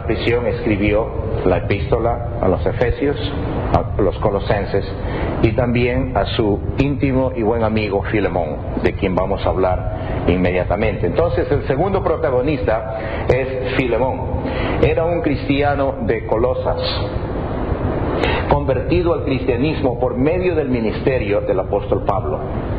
prisión escribió la epístola a los Efesios, a los Colosenses y también a su íntimo y buen amigo Filemón, de quien vamos a hablar inmediatamente. Entonces, el segundo protagonista es Filemón. Era un cristiano de Colosas, convertido al cristianismo por medio del ministerio del apóstol Pablo.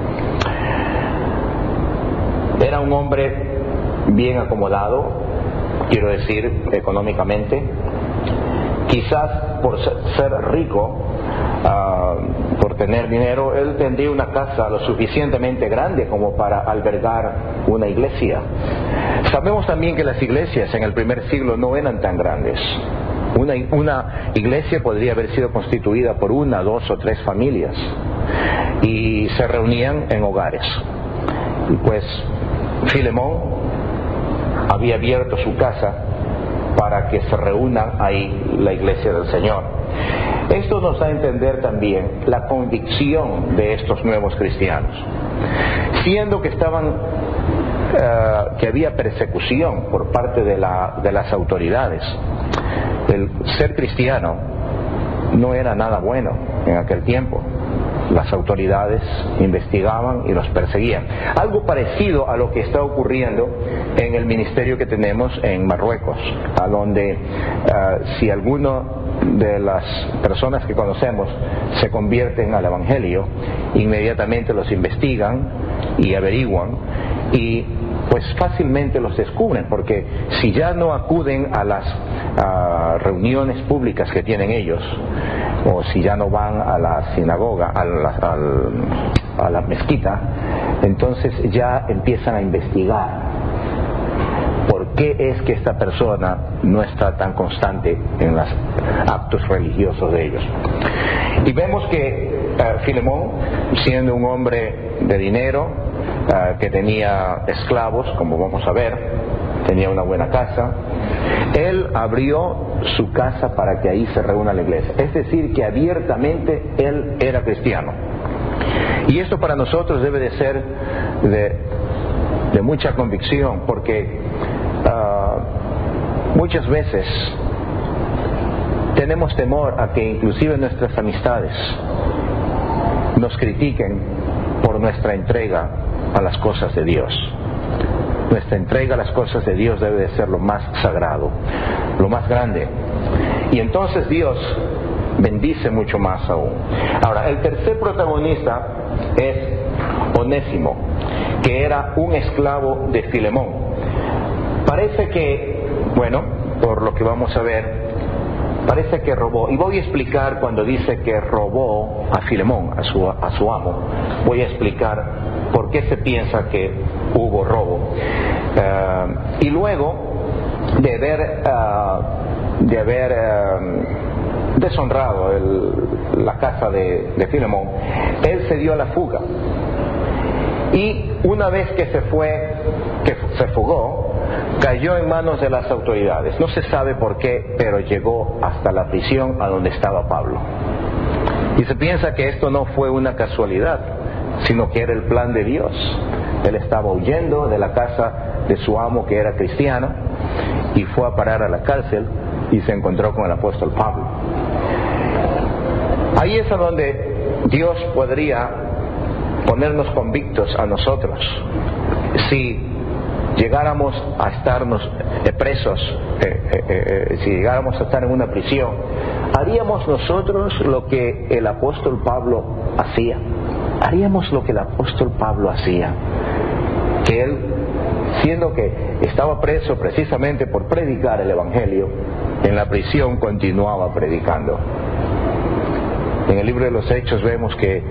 Era un hombre bien acomodado, quiero decir, económicamente. Quizás por ser rico, por tener dinero, él tendría una casa lo suficientemente grande como para albergar una iglesia. Sabemos también que las iglesias en el primer siglo no eran tan grandes. Una iglesia podría haber sido constituida por 1, 2 o 3 familias y se reunían en hogares. Y pues Filemón había abierto su casa para que se reúnan ahí la iglesia del Señor. Esto nos da a entender también la convicción de estos nuevos cristianos. Siendo que que había persecución por parte de las autoridades, el ser cristiano no era nada bueno en aquel tiempo. Las autoridades investigaban y los perseguían. Algo parecido a lo que está ocurriendo en el ministerio que tenemos en Marruecos, a donde si alguno de las personas que conocemos se convierten al Evangelio, inmediatamente los investigan y averiguan y pues fácilmente los descubren, porque si ya no acuden a las reuniones públicas que tienen ellos, o si ya no van a la sinagoga, a la mezquita, entonces ya empiezan a investigar por qué es que esta persona no está tan constante en los actos religiosos de ellos. Y vemos que Filemón, siendo un hombre de dinero, que tenía esclavos, como vamos a ver, tenía una buena casa, él abrió su casa para que ahí se reúna la iglesia. Es decir, que abiertamente él era cristiano. Y esto para nosotros debe de ser de mucha convicción, porque muchas veces tenemos temor a que inclusive nuestras amistades nos critiquen por nuestra entrega a las cosas de Dios. Nuestra entrega a las cosas de Dios debe de ser lo más sagrado, lo más grande. Y entonces Dios bendice mucho más aún. Ahora, el tercer protagonista es Onésimo, que era un esclavo de Filemón. Parece que, bueno, por lo que vamos a ver, parece que robó. Y voy a explicar cuando dice que robó a Filemón, a su amo. Voy a explicar por qué se piensa que hubo robo. Y luego de haber deshonrado la casa de Filemón, él se dio a la fuga. Y una vez que se fugó, cayó en manos de las autoridades. No se sabe por qué, pero llegó hasta la prisión a donde estaba Pablo. Y se piensa que esto no fue una casualidad, sino que era el plan de Dios. Él estaba huyendo de la casa de su amo, que era cristiano, y fue a parar a la cárcel y se encontró con el apóstol Pablo. Ahí es a donde Dios podría ponernos convictos a nosotros. Si llegáramos a estarnos presos, si llegáramos a estar en una prisión, ¿haríamos nosotros lo que el apóstol Pablo hacía? Haríamos lo que el apóstol Pablo hacía, que él, siendo que estaba preso precisamente por predicar el Evangelio, en la prisión continuaba predicando. En el libro de los Hechos vemos que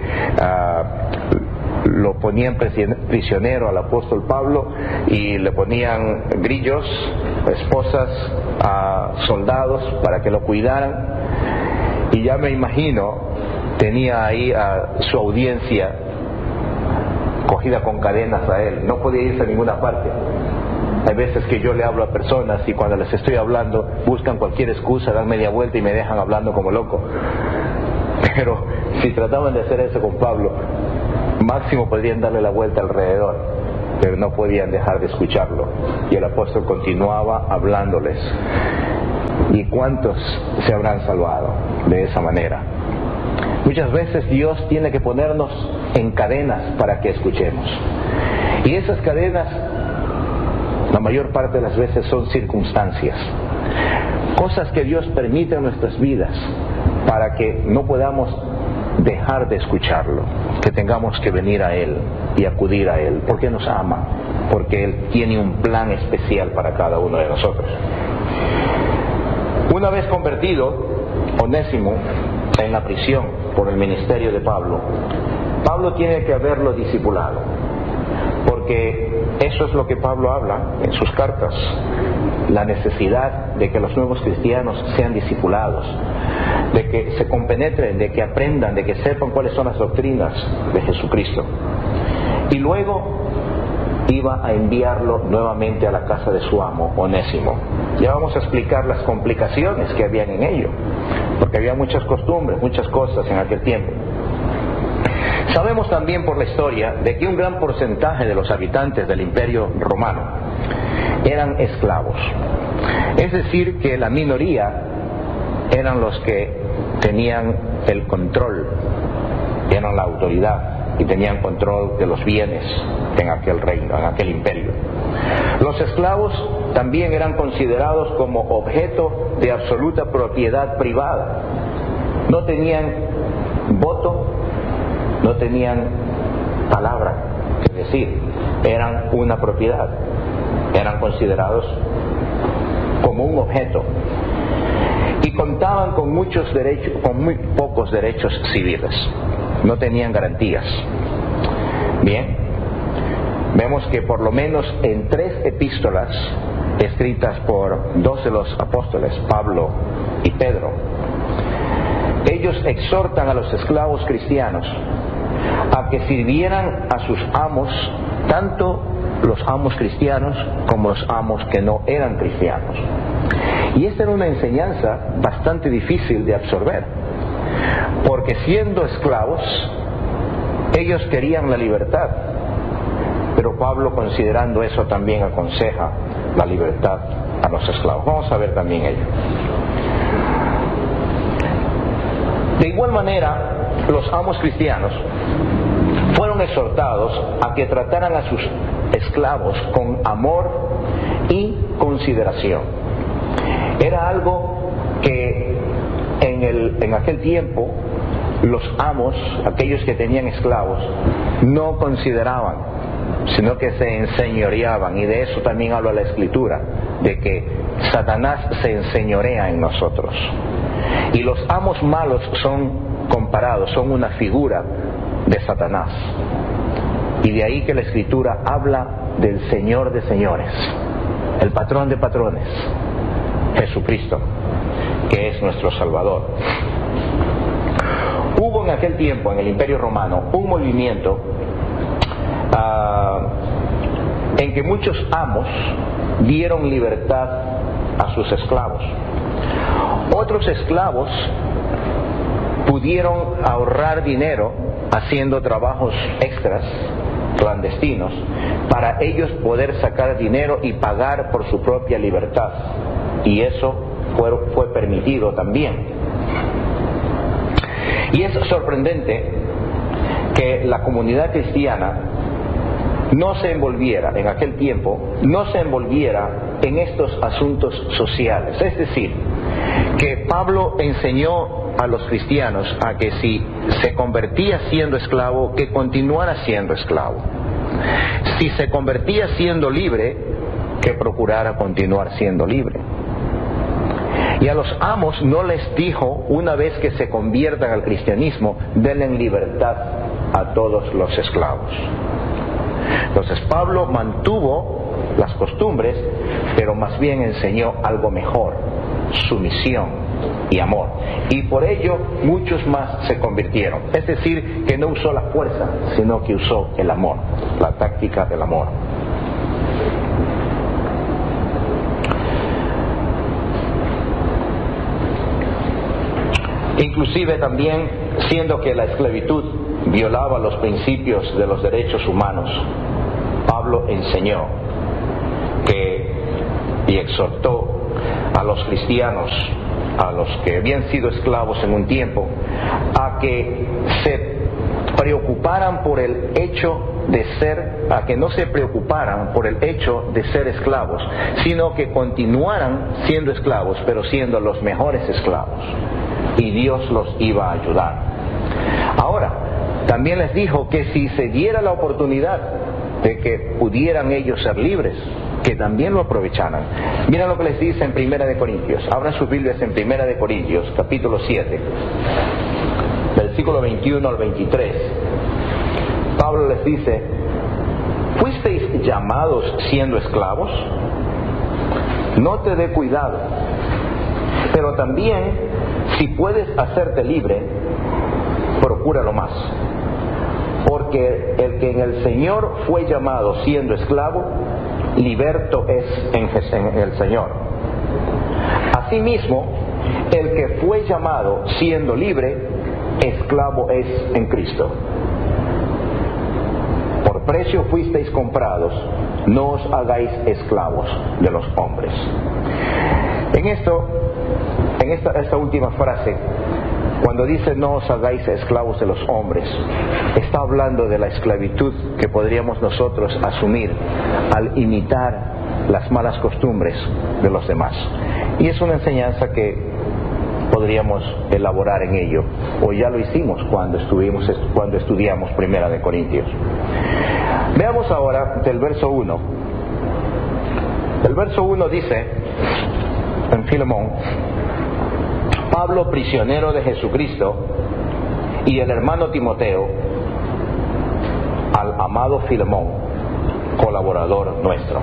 lo ponían prisionero al apóstol Pablo y le ponían grillos, esposas, a soldados para que lo cuidaran, y ya me imagino tenía ahí a su audiencia cogida con cadenas a él, no podía irse a ninguna parte. Hay veces que yo le hablo a personas y cuando les estoy hablando buscan cualquier excusa, dan media vuelta y me dejan hablando como loco. Pero si trataban de hacer eso con Pablo, máximo podrían darle la vuelta alrededor, pero no podían dejar de escucharlo. Y el apóstol continuaba hablándoles. ¿Y cuántos se habrán salvado de esa manera? Muchas veces Dios tiene que ponernos en cadenas para que escuchemos. Y esas cadenas, la mayor parte de las veces, son circunstancias. Cosas que Dios permite en nuestras vidas para que no podamos dejar de escucharlo, que tengamos que venir a Él y acudir a Él, porque nos ama, porque Él tiene un plan especial para cada uno de nosotros. Una vez convertido, Onésimo, en la prisión por el ministerio de Pablo, Pablo tiene que haberlo discipulado, porque eso es lo que Pablo habla en sus cartas, la necesidad de que los nuevos cristianos sean discipulados, de que se compenetren, de que aprendan, de que sepan cuáles son las doctrinas de Jesucristo. Y luego iba a enviarlo nuevamente a la casa de su amo, Onésimo. Ya vamos a explicar las complicaciones que habían en ello, porque había muchas costumbres, muchas cosas en aquel tiempo. Sabemos también por la historia de que un gran porcentaje de los habitantes del Imperio Romano eran esclavos. Es decir, que la minoría eran los que tenían el control, eran la autoridad y tenían control de los bienes en aquel reino, en aquel imperio. Los esclavos también eran considerados como objeto de absoluta propiedad privada. No tenían voto, no tenían palabra que decir, eran una propiedad, eran considerados como un objeto y contaban con muchos derechos, con muy pocos derechos civiles, no tenían garantías. Bien, vemos que por lo menos en 3 epístolas escritas por 2 de los apóstoles, Pablo y Pedro, ellos exhortan a los esclavos cristianos a que sirvieran a sus amos, tanto los amos cristianos como los amos que no eran cristianos. Y esta era una enseñanza bastante difícil de absorber, porque siendo esclavos, ellos querían la libertad, pero Pablo, considerando eso, también aconseja la libertad a los esclavos. Vamos a ver también ello. De igual manera, los amos cristianos fueron exhortados a que trataran a sus esclavos con amor y consideración. Era algo que en aquel tiempo los amos, aquellos que tenían esclavos, no consideraban, sino que se enseñoreaban. Y de eso también habla la Escritura, de que Satanás se enseñorea en nosotros. Y los amos malos son comparados, son una figura de Satanás. Y de ahí que la Escritura habla del Señor de señores, el patrón de patrones, Jesucristo, que es nuestro Salvador. Hubo en aquel tiempo, en el Imperio Romano, un movimiento en que muchos amos dieron libertad a sus esclavos. Otros esclavos pudieron ahorrar dinero haciendo trabajos extras, clandestinos, para ellos poder sacar dinero y pagar por su propia libertad. Y eso fue permitido también. Y es sorprendente que la comunidad cristiana no se envolviera, en aquel tiempo, no se envolviera en estos asuntos sociales. Es decir, que Pablo enseñó a los cristianos a que si se convertía siendo esclavo, que continuara siendo esclavo. Si se convertía siendo libre, que procurara continuar siendo libre. Y a los amos no les dijo, una vez que se conviertan al cristianismo, denle libertad a todos los esclavos. Entonces Pablo mantuvo las costumbres, pero más bien enseñó algo mejor: sumisión y amor. Y por ello muchos más se convirtieron. Es decir, que no usó la fuerza, sino que usó el amor, la táctica del amor. Inclusive también, siendo que la esclavitud violaba los principios de los derechos humanos, Pablo enseñó y exhortó a los cristianos, a los que habían sido esclavos en un tiempo, a que se preocuparan por el hecho de ser, a que no se preocuparan por el hecho de ser esclavos, sino que continuaran siendo esclavos, pero siendo los mejores esclavos. Y Dios los iba a ayudar. Ahora, también les dijo que si se diera la oportunidad de que pudieran ellos ser libres, que también lo aprovecharan. Miren lo que les dice en 1 de Corintios. Abran sus Biblias en 1 de Corintios, capítulo 7, versículo 21 al 23. Pablo les dice: ¿fuisteis llamados siendo esclavos? No te dé cuidado. Pero también, si puedes hacerte libre, procúralo más. Porque el que en el Señor fue llamado siendo esclavo, liberto es en el Señor. Asimismo, el que fue llamado siendo libre, esclavo es en Cristo. Por precio fuisteis comprados, no os hagáis esclavos de los hombres. En esta última frase, cuando dice no os hagáis esclavos de los hombres, está hablando de la esclavitud que podríamos nosotros asumir al imitar las malas costumbres de los demás. Y es una enseñanza que podríamos elaborar en ello, o ya lo hicimos cuando estudiamos 1 de Corintios. Veamos ahora del verso 1. El verso 1 dice en Filemón: Pablo, prisionero de Jesucristo, y el hermano Timoteo, al amado Filemón, colaborador nuestro.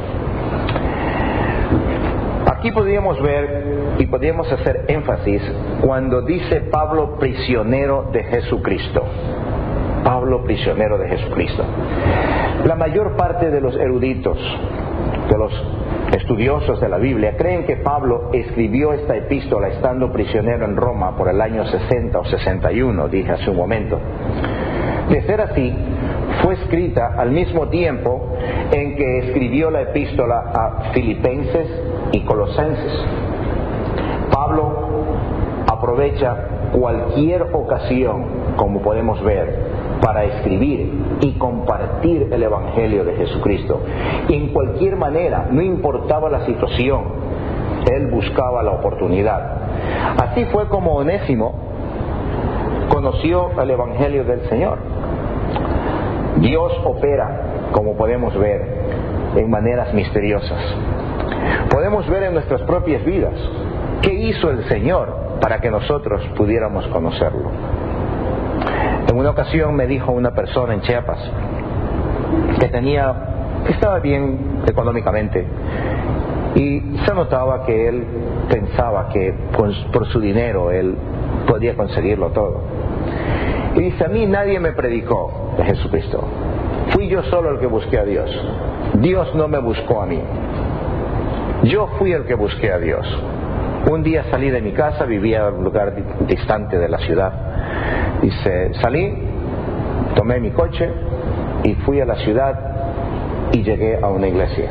Aquí podríamos ver y podríamos hacer énfasis cuando dice Pablo, prisionero de Jesucristo. Pablo, prisionero de Jesucristo. La mayor parte de los eruditos, de los estudiosos de la Biblia, creen que Pablo escribió esta epístola estando prisionero en Roma por el año 60 o 61, dije hace un momento. De ser así, fue escrita al mismo tiempo en que escribió la epístola a Filipenses y Colosenses. Pablo aprovecha cualquier ocasión, como podemos ver, para escribir y compartir el Evangelio de Jesucristo. Y en cualquier manera, no importaba la situación, él buscaba la oportunidad. Así fue como Onésimo conoció el Evangelio del Señor. Dios opera, como podemos ver, en maneras misteriosas. Podemos ver en nuestras propias vidas qué hizo el Señor para que nosotros pudiéramos conocerlo. En una ocasión me dijo una persona en Chiapas que estaba bien económicamente, y se notaba que él pensaba que por su dinero él podía conseguirlo todo. Y dice: a mí nadie me predicó de Jesucristo, fui yo solo el que busqué a Dios. Dios no me buscó a mí, yo fui el que busqué a Dios. Un día salí de mi casa, vivía en un lugar distante de la ciudad. Dice, salí, tomé mi coche y fui a la ciudad y llegué a una iglesia.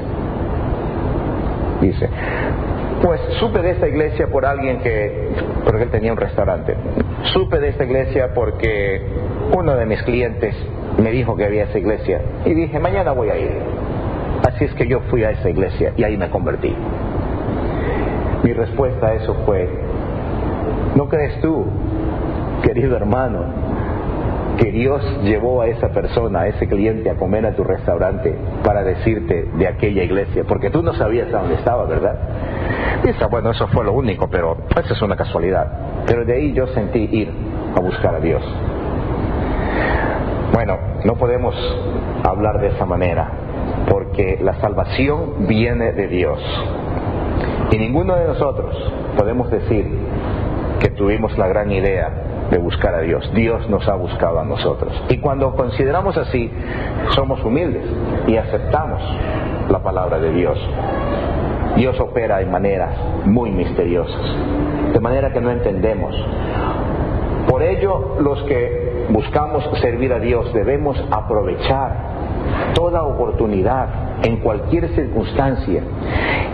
Dice, pues supe de esta iglesia porque él tenía un restaurante. Supe de esta iglesia porque uno de mis clientes me dijo que había esa iglesia y dije, mañana voy a ir. Así es que yo fui a esa iglesia y ahí me convertí. Mi respuesta a eso fue, ¿no crees tú, querido hermano, que Dios llevó a esa persona, a ese cliente, a comer a tu restaurante para decirte de aquella iglesia? Porque tú no sabías a dónde estaba, ¿verdad? Dice, bueno, eso fue lo único, pero esa es una casualidad. Pero de ahí yo sentí ir a buscar a Dios. Bueno, no podemos hablar de esa manera, porque la salvación viene de Dios. Y ninguno de nosotros podemos decir que tuvimos la gran idea de buscar a Dios. Dios nos ha buscado a nosotros. Y cuando consideramos así, somos humildes y aceptamos la palabra de Dios. Dios opera de maneras muy misteriosas, de manera que no entendemos. Por ello, los que buscamos servir a Dios debemos aprovechar toda oportunidad en cualquier circunstancia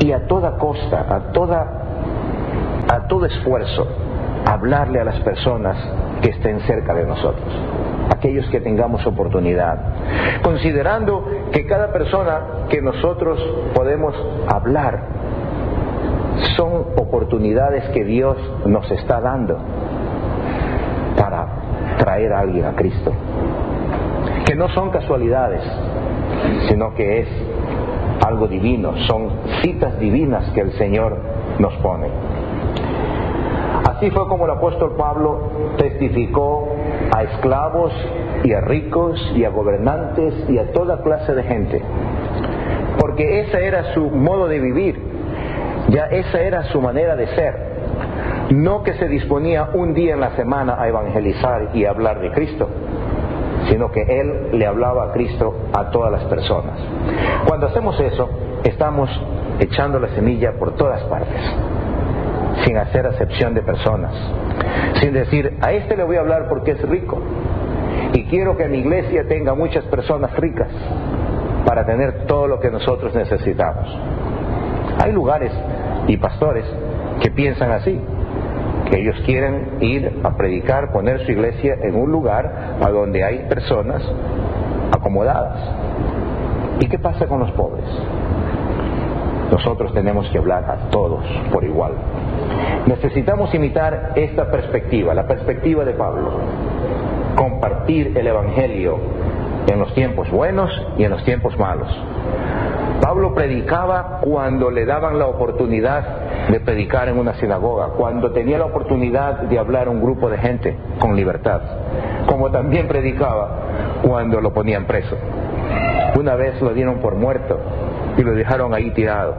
y a toda costa, a todo esfuerzo, hablarle a las personas que estén cerca de nosotros, aquellos que tengamos oportunidad, considerando que cada persona que nosotros podemos hablar son oportunidades que Dios nos está dando para traer a alguien a Cristo, que no son casualidades, sino que es algo divino, son citas divinas que el Señor nos pone. Así fue como el apóstol Pablo testificó a esclavos y a ricos y a gobernantes y a toda clase de gente, porque ese era su modo de vivir, ya esa era su manera de ser. No que se disponía un día en la semana a evangelizar y a hablar de Cristo, sino que él le hablaba a Cristo a todas las personas. Cuando hacemos eso, estamos echando la semilla por todas partes, sin hacer acepción de personas, sin decir, a este le voy a hablar porque es rico y quiero que mi iglesia tenga muchas personas ricas para tener todo lo que nosotros necesitamos. Hay lugares y pastores que piensan así, que ellos quieren ir a predicar, poner su iglesia en un lugar a donde hay personas acomodadas. ¿Y qué pasa con los pobres? Nosotros tenemos que hablar a todos por igual. Necesitamos imitar esta perspectiva, la perspectiva de Pablo. Compartir el Evangelio en los tiempos buenos y en los tiempos malos. Pablo predicaba cuando le daban la oportunidad de predicar en una sinagoga, cuando tenía la oportunidad de hablar a un grupo de gente con libertad, como también predicaba cuando lo ponían preso. Una vez lo dieron por muerto y lo dejaron ahí tirado.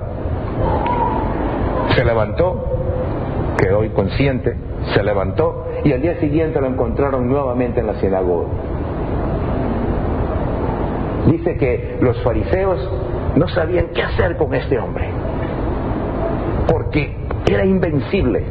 Se levantó, quedó inconsciente, se levantó y al día siguiente lo encontraron nuevamente en la sinagoga. Dice que los fariseos no sabían qué hacer con este hombre, porque era invencible,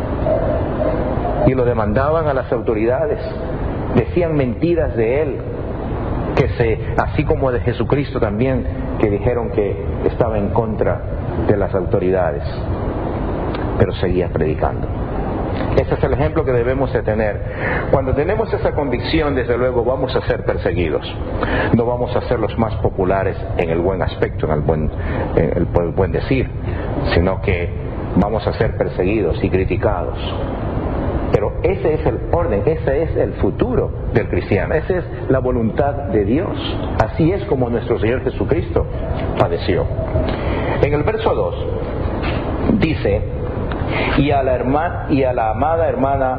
y lo demandaban a las autoridades. Decían mentiras de él, así como de Jesucristo también, que dijeron que estaba en contra de las autoridades, pero seguía predicando. Ese es el ejemplo que debemos de tener. Cuando tenemos esa convicción, desde luego vamos a ser perseguidos. No vamos a ser los más populares en el buen aspecto, en el buen decir, sino que vamos a ser perseguidos y criticados. Pero ese es el orden, ese es el futuro del cristiano, esa es la voluntad de Dios. Así es como nuestro Señor Jesucristo padeció. En el verso 2 dice: y a la amada hermana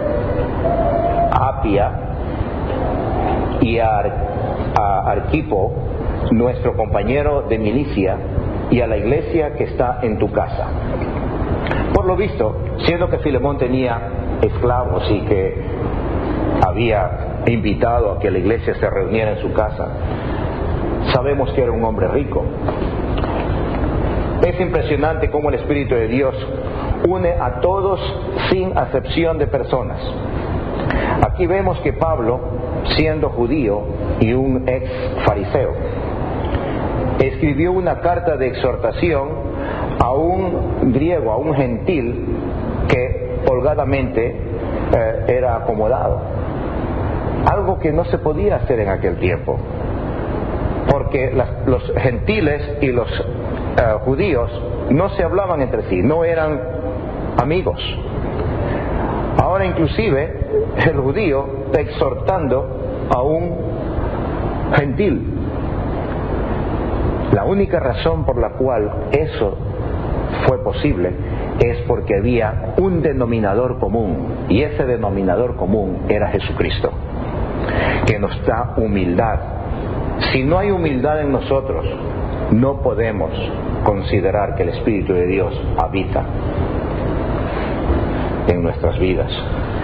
Apia y a Arquipo, nuestro compañero de milicia, y a la iglesia que está en tu casa. Por lo visto, siendo que Filemón tenía esclavos y que había invitado a que la iglesia se reuniera en su casa, sabemos que era un hombre rico. Es impresionante cómo el Espíritu de Dios une a todos sin acepción de personas. Aquí vemos que Pablo, siendo judío y un ex fariseo, escribió una carta de exhortación a un griego, a un gentil que holgadamente era acomodado. Algo que no se podía hacer en aquel tiempo, porque los gentiles y los judíos no se hablaban entre sí, no eran amigos. Ahora inclusive el judío está exhortando a un gentil. La única razón por la cual eso fue posible es porque había un denominador común, y ese denominador común era Jesucristo, que nos da humildad. Si no hay humildad en nosotros, no podemos considerar que el Espíritu de Dios habita en nuestras vidas.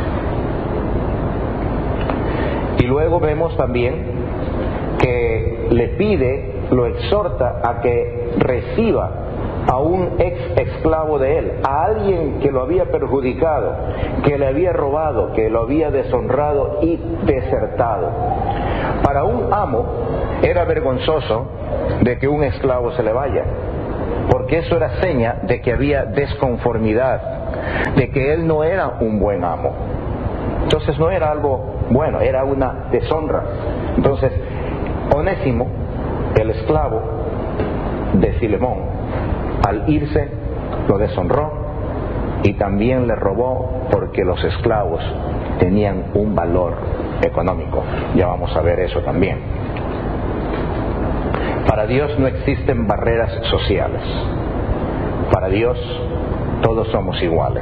Y luego vemos también que le pide, lo exhorta a que reciba a un ex esclavo de él, a alguien que lo había perjudicado, que le había robado, que lo había deshonrado y desertado. Para un amo era vergonzoso de que un esclavo se le vaya, porque porque eso era seña de que había desconformidad, de que él no era un buen amo. Entonces no era algo bueno, era una deshonra. Entonces Onésimo, el esclavo de Filemón, al irse lo deshonró y también le robó, porque los esclavos tenían un valor económico. Ya vamos a ver eso también. Para Dios no existen barreras sociales. Para Dios todos somos iguales.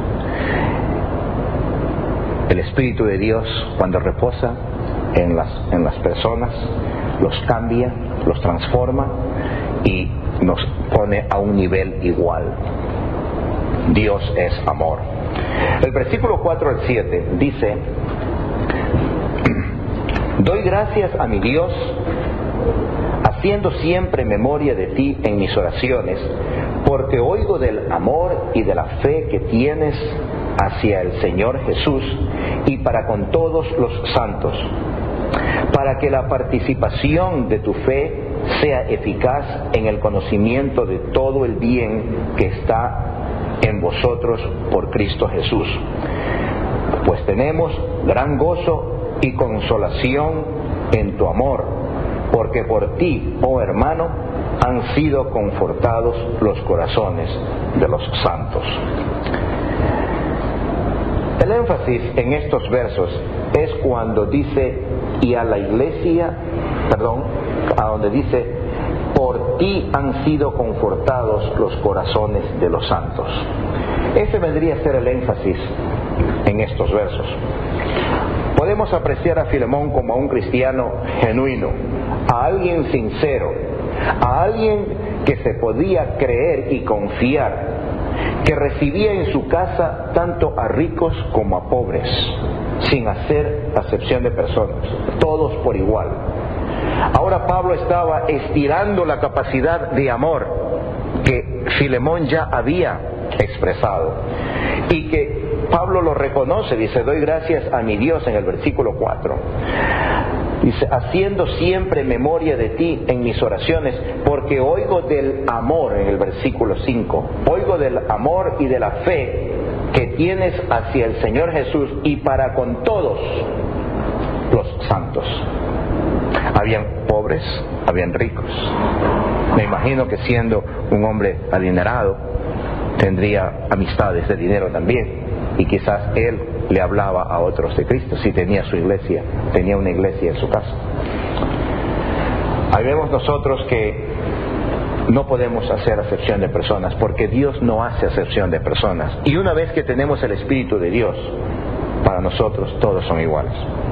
El Espíritu de Dios, cuando reposa en las personas, los cambia, los transforma y nos pone a un nivel igual. Dios es amor. El versículo 4 al 7 dice: doy gracias a mi Dios, haciendo siempre memoria de ti en mis oraciones, porque oigo del amor y de la fe que tienes hacia el Señor Jesús y para con todos los santos, para que la participación de tu fe sea eficaz en el conocimiento de todo el bien que está en vosotros por Cristo Jesús. Pues tenemos gran gozo y consolación en tu amor, porque por ti, oh hermano, han sido confortados los corazones de los santos. El énfasis en estos versos es cuando dice, y a la iglesia, a donde dice, por ti han sido confortados los corazones de los santos. Ese vendría a ser el énfasis en estos versos. Podemos apreciar a Filemón como a un cristiano genuino, a alguien sincero, a alguien que se podía creer y confiar, que recibía en su casa tanto a ricos como a pobres, sin hacer acepción de personas, todos por igual. Ahora Pablo estaba estirando la capacidad de amor que Filemón ya había expresado y que Pablo lo reconoce. Dice, doy gracias a mi Dios en el versículo 4. Dice, haciendo siempre memoria de ti en mis oraciones, porque oigo del amor, en el versículo 5, oigo del amor y de la fe que tienes hacia el Señor Jesús y para con todos los santos. Habían pobres, habían ricos. Me imagino que siendo un hombre adinerado, tendría amistades de dinero también, y quizás él le hablaba a otros de Cristo, si tenía su iglesia, tenía una iglesia en su casa. Ahí vemos nosotros que no podemos hacer acepción de personas, porque Dios no hace acepción de personas, y una vez que tenemos el Espíritu de Dios, para nosotros todos son iguales.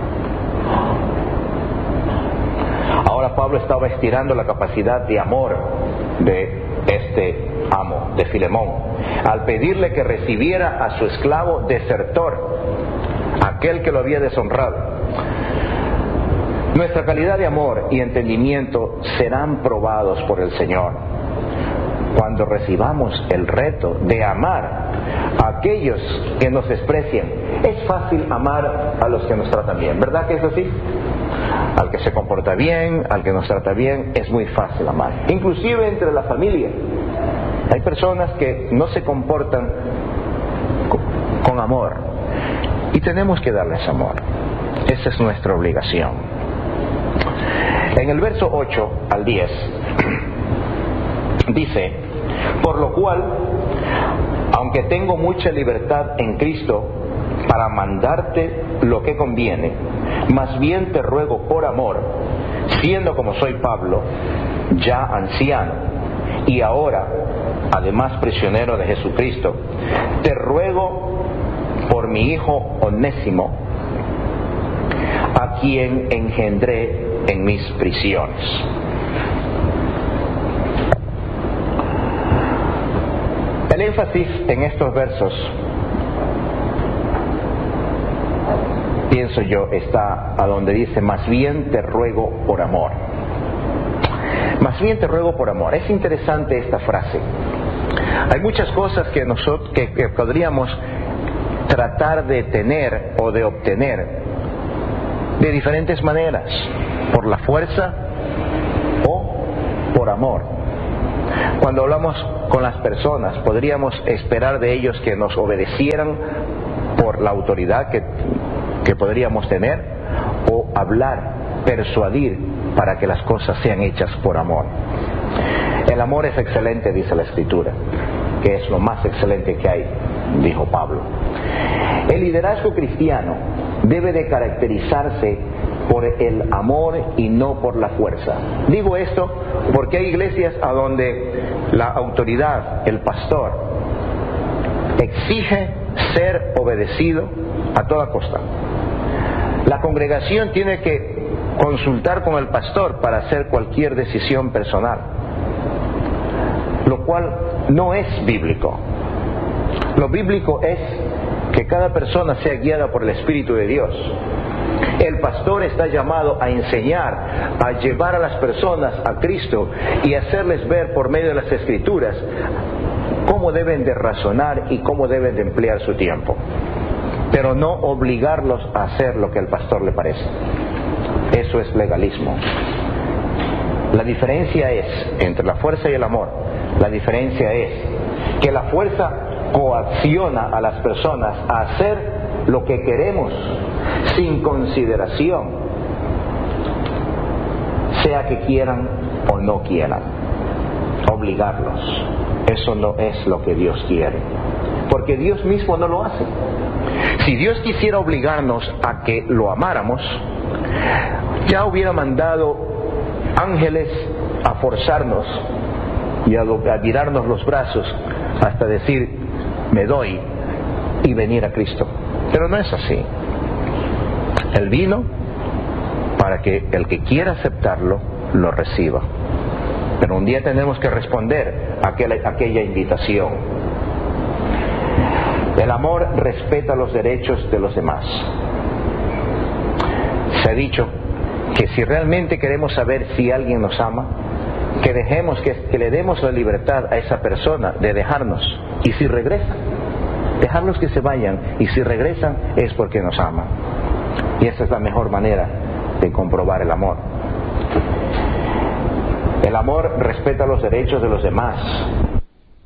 Ahora Pablo estaba estirando la capacidad de amor de este amo, de Filemón, al pedirle que recibiera a su esclavo desertor, aquel que lo había deshonrado. Nuestra calidad de amor y entendimiento serán probados por el Señor cuando recibamos el reto de amar a aquellos que nos desprecian. Es fácil amar a los que nos tratan bien, ¿verdad que es así? Al que se comporta bien, al que nos trata bien, es muy fácil amar. Inclusive entre la familia. Hay personas que no se comportan con amor y tenemos que darles amor. Esa es nuestra obligación. En el verso 8 al 10 dice, por lo cual, aunque tengo mucha libertad en Cristo para mandarte lo que conviene, más bien te ruego por amor, siendo como soy Pablo, ya anciano, y ahora, además prisionero de Jesucristo, te ruego por mi hijo Onésimo, a quien engendré en mis prisiones. El énfasis en estos versos, pienso yo, está a donde dice, más bien te ruego por amor. Más bien te ruego por amor. Es interesante esta frase. Hay muchas cosas que nosotros que podríamos tratar de tener o de obtener de diferentes maneras, por la fuerza o por amor. Cuando hablamos con las personas, podríamos esperar de ellos que nos obedecieran por la autoridad que podríamos tener, o hablar, persuadir para que las cosas sean hechas por amor. El amor es excelente, dice la Escritura, que es lo más excelente que hay, dijo Pablo. El liderazgo cristiano debe de caracterizarse por el amor y no por la fuerza. Digo esto porque hay iglesias a donde la autoridad, el pastor, exige ser obedecido a toda costa. La congregación tiene que consultar con el pastor para hacer cualquier decisión personal, lo cual no es bíblico. Lo bíblico es que cada persona sea guiada por el Espíritu de Dios. El pastor está llamado a enseñar, a llevar a las personas a Cristo y hacerles ver por medio de las Escrituras cómo deben de razonar y cómo deben de emplear su tiempo, pero no obligarlos a hacer lo que al pastor le parece. Eso es legalismo. La diferencia es entre la fuerza y el amor. La diferencia es que la fuerza coacciona a las personas a hacer lo que queremos sin consideración, sea que quieran o no quieran. Obligarlos. Eso no es lo que Dios quiere, porque Dios mismo no lo hace. Si Dios quisiera obligarnos a que lo amáramos, ya hubiera mandado ángeles a forzarnos y a tirarnos los brazos hasta decir, me doy, y venir a Cristo. Pero no es así. Él vino para que el que quiera aceptarlo, lo reciba. Pero un día tenemos que responder a aquella invitación. El amor respeta los derechos de los demás. Se ha dicho que si realmente queremos saber si alguien nos ama, que le demos la libertad a esa persona de dejarnos, y si regresan, dejarlos que se vayan, y si regresan es porque nos ama. Y esa es la mejor manera de comprobar el amor. El amor respeta los derechos de los demás.